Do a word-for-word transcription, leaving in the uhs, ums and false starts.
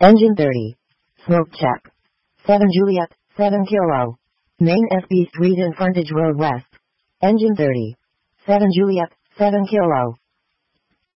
Engine thirty. Smoke check. seven Juliet, seven Kilo. Main S B Street and Frontage Road West. Engine thirty. seven Juliet, seven Kilo.